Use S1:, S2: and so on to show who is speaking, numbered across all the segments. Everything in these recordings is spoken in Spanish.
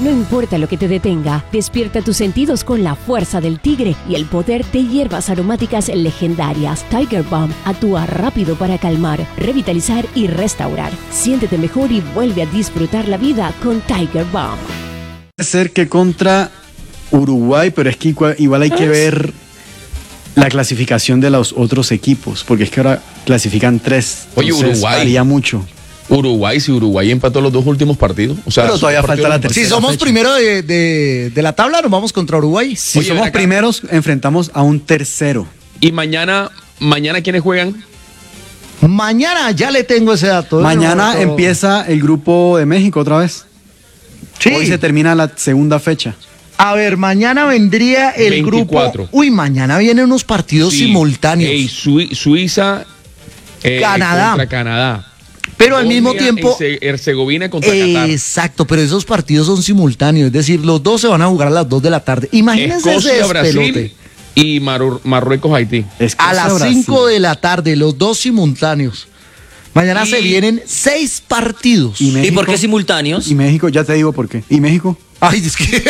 S1: No importa lo que te detenga, despierta tus sentidos con la fuerza del tigre y el poder de hierbas aromáticas legendarias. Tiger Balm actúa rápido para calmar, revitalizar y restaurar. Siéntete mejor y vuelve a disfrutar la vida con Tiger Balm.
S2: Puede ser que contra Uruguay, pero es que igual hay que ver la clasificación de los otros equipos, porque es que ahora clasifican 3.
S3: Oye, Uruguay
S2: varía mucho.
S3: Si Uruguay empató los 2 últimos partidos. O sea,
S2: pero todavía falta la tercera.
S4: Si somos
S2: fecha.
S4: primero de la tabla, nos vamos contra Uruguay.
S2: Si
S3: Oye,
S2: somos primeros, enfrentamos a un tercero.
S3: ¿Y mañana quiénes juegan?
S4: Mañana ya le tengo ese dato.
S2: Mañana empieza el grupo de México otra vez.
S4: Sí.
S2: Hoy se termina la segunda fecha.
S4: A ver, mañana vendría el
S3: 24.
S4: grupo. Uy, mañana vienen unos partidos simultáneos.
S3: Ey, Suiza
S4: Canadá.
S3: contra Canadá.
S4: Pero al mismo
S3: Bosnia,
S4: tiempo.
S3: Herzegovina contra Qatar.
S4: Exacto, pero esos partidos son simultáneos. Es decir, los dos se van a jugar a las 2 de la tarde. Imagínense ese
S3: Escocia,
S4: despelote.
S3: Brasil y Marruecos, Haití.
S4: A las 5 de la tarde, los dos simultáneos. Mañana se vienen 6 partidos.
S2: México,
S5: ¿Y por qué simultáneos?
S2: Y México, ya te digo por qué. ¿Y México?
S4: Ay, es que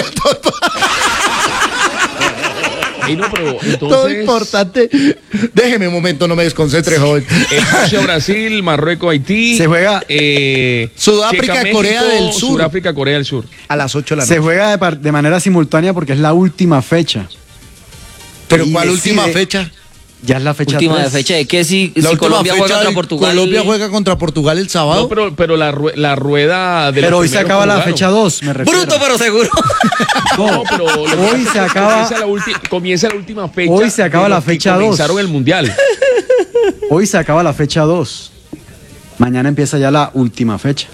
S3: Ey, no, pero entonces,
S4: todo importante. Déjeme un momento, no me desconcentre, joven.
S3: Escocia, Brasil, Marruecos, Haití.
S2: Se juega
S4: Sudáfrica,
S3: Checa,
S4: Corea
S3: México,
S4: del Sur.
S3: Sudáfrica, Corea del Sur.
S4: A las 8 de la
S2: Se
S4: noche.
S2: juega de manera simultánea porque es la última fecha.
S4: ¿Pero
S2: Y
S4: cuál
S2: decide-
S4: última fecha?
S2: Ya es la fecha
S5: Última
S2: 3.
S5: de fecha de que si
S4: La última
S5: Colombia juega
S4: fecha
S5: contra
S4: de
S5: Portugal.
S4: Colombia juega contra Portugal el sábado.
S3: No, pero la rueda de
S2: Pero
S3: los
S2: hoy se
S3: primeros
S2: acaba la
S3: jugaron.
S2: fecha 2, me refiero.
S5: Bruto, pero seguro.
S3: No, pero lo que
S2: Hoy
S3: pasa es
S2: se
S3: que
S2: acaba-
S3: comienza la última fecha.
S2: Hoy se acaba
S3: de
S2: la
S3: los que
S2: fecha 2.
S3: Comenzaron el mundial.
S2: Hoy se acaba la fecha 2. Mañana empieza ya la última fecha.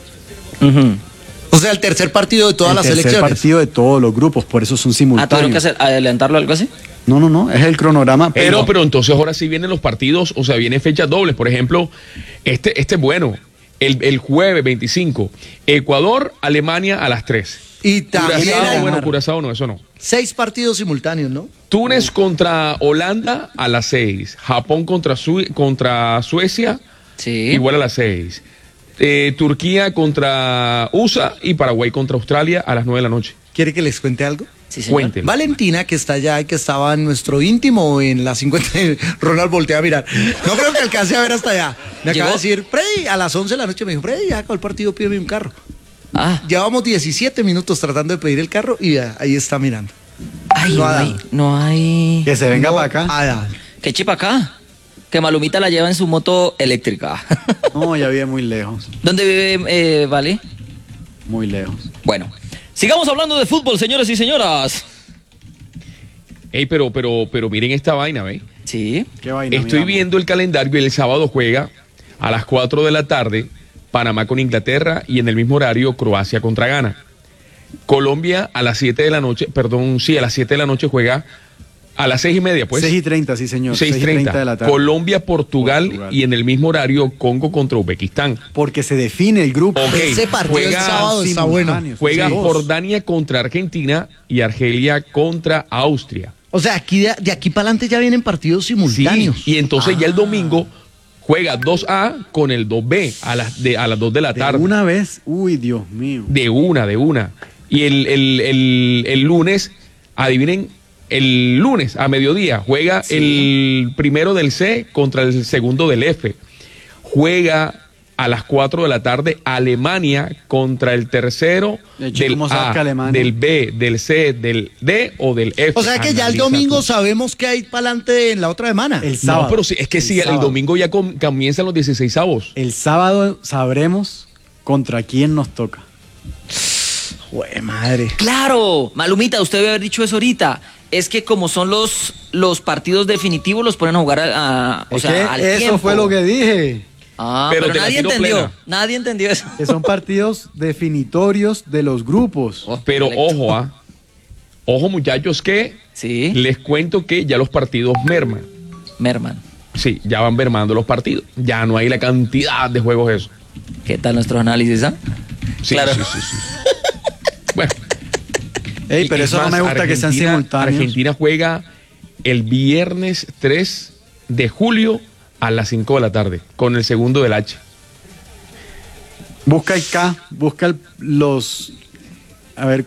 S4: O sea, el tercer partido de todas las
S2: El tercer
S4: selecciones.
S2: partido de todos los grupos, por eso son
S5: ¿Tuvieron que
S2: simultáneos.
S5: adelantarlo algo así?
S2: No, es el cronograma.
S3: Pero entonces ahora sí vienen los partidos, o sea, vienen fechas dobles. Por ejemplo, este es bueno. El jueves 25, Ecuador, Alemania a las 3.
S4: Y también
S3: Curazao, Curazao no, eso no.
S4: 6 partidos simultáneos, ¿no?
S3: Túnez contra Holanda a las 6. Japón contra Suecia,
S5: Sí.
S3: igual a las 6. Turquía contra USA y Paraguay contra Australia a las 9 de la noche.
S4: ¿Quiere que les cuente algo?
S5: Sí, señor.
S3: Cuéntenlo.
S4: Valentina, que está allá y que estaba en nuestro íntimo en la 50. Ronald voltea a mirar. No creo que alcance a ver hasta allá. Me acaba de decir, Freddy, a las 11 de la noche me dijo, Freddy, ya acabó el partido, pídeme un carro.
S5: Ah.
S4: Llevamos 17 minutos tratando de pedir el carro y ya, ahí está mirando.
S5: Ay,
S4: No
S5: no
S4: ha
S5: hay.
S4: dado.
S5: No hay.
S2: Que se venga
S4: No
S2: para acá.
S4: ha dado.
S5: ¿Qué chipa acá? Que Malumita la lleva en su moto eléctrica.
S2: No, ya vive muy lejos.
S5: ¿Dónde vive, Vale?
S2: Muy lejos.
S5: Bueno, sigamos hablando de fútbol, señores y señoras.
S3: Ey, pero miren esta vaina, ¿ve?
S5: Sí.
S2: ¿Qué vaina?
S3: Estoy
S2: miramos?
S3: viendo el calendario y el sábado juega a las 4 de la tarde Panamá con Inglaterra y en el mismo horario Croacia contra Ghana. Colombia a las 7 de la noche, a las 7 de la noche juega a las 6:30, pues.
S2: 6:30, sí, señor.
S3: 6:30.
S2: de la tarde.
S3: Colombia, Portugal y en el mismo horario Congo contra Uzbekistán.
S2: Porque se define el grupo.
S3: Ok,
S4: Ese partido el
S3: juega
S4: sábado está bueno.
S2: simultáneos.
S3: Juega
S2: Sí.
S3: Jordania contra Argentina y Argelia contra Austria.
S4: O sea, aquí de aquí para adelante ya vienen partidos simultáneos.
S3: Sí, y entonces ya el domingo juega 2A con el 2B a las 2 de la
S2: De
S3: tarde.
S2: una vez, uy, Dios mío.
S3: De una. Y el lunes, adivinen, el lunes a mediodía juega el primero del C contra el segundo del F. Juega a las 4 de la tarde Alemania contra el tercero
S2: De hecho,
S3: del
S2: ¿cómo sabes que
S3: A,
S2: Alemania?
S3: del B, del C, del D o del F.
S4: O sea que ya el
S3: Analiza
S4: domingo
S3: tú.
S4: sabemos que hay para adelante en la otra semana.
S2: El sábado.
S3: No, pero sí, es que sí, el
S2: sábado.
S3: domingo ya comienzan los 16avos.
S2: El sábado sabremos contra quién nos toca.
S4: Jue madre.
S5: Claro, Malumita, usted debe haber dicho eso ahorita. Es que como son los partidos definitivos, los ponen a jugar
S2: Es que
S5: al
S2: eso
S5: tiempo.
S2: fue lo que dije.
S5: Ah,
S3: Pero
S5: pero
S3: te la
S5: nadie
S3: tiro
S5: entendió.
S3: plena.
S5: Nadie entendió eso.
S2: Que son partidos definitorios de los grupos.
S5: Oh,
S3: Pero
S5: correcto.
S3: ojo muchachos que
S5: Sí,
S3: les cuento que ya los partidos merman.
S5: Merman.
S3: Sí, ya van mermando los partidos. Ya no hay la cantidad de juegos eso.
S5: ¿Qué tal nuestros análisis, ah?
S3: Sí,
S5: Claro.
S3: sí. Bueno.
S2: Ey, pero
S3: Es
S2: eso no
S3: más,
S2: me gusta que sean
S3: Argentina-
S2: simultáneos.
S3: Argentina juega el viernes 3 de julio a las 5 de la tarde con el segundo del H.
S2: Busca el K, busca los... A ver,